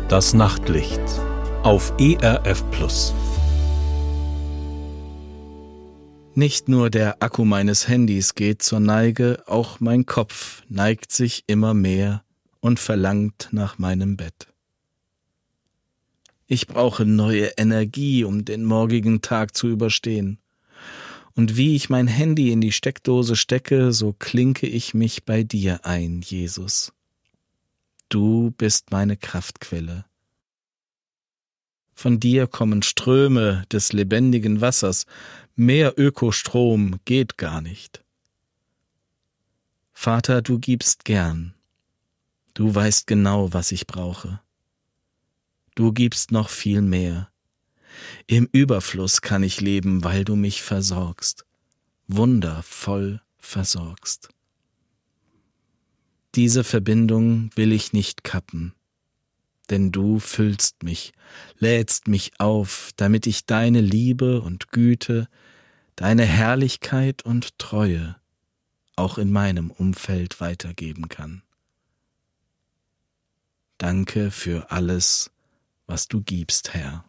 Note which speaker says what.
Speaker 1: Das Nachtlicht auf ERF Plus.
Speaker 2: Nicht nur der Akku meines Handys geht zur Neige, auch mein Kopf neigt sich immer mehr und verlangt nach meinem Bett. Ich brauche neue Energie, um den morgigen Tag zu überstehen. Und wie ich mein Handy in die Steckdose stecke, so klinke ich mich bei dir ein, Jesus. Du bist meine Kraftquelle. Von dir kommen Ströme des lebendigen Wassers. Mehr Ökostrom geht gar nicht. Vater, du gibst gern. Du weißt genau, was ich brauche. Du gibst noch viel mehr. Im Überfluss kann ich leben, weil du mich versorgst. Wundervoll versorgst. Diese Verbindung will ich nicht kappen. Denn du füllst mich, lädst mich auf, damit ich deine Liebe und Güte, deine Herrlichkeit und Treue auch in meinem Umfeld weitergeben kann. Danke für alles, was du gibst, Herr.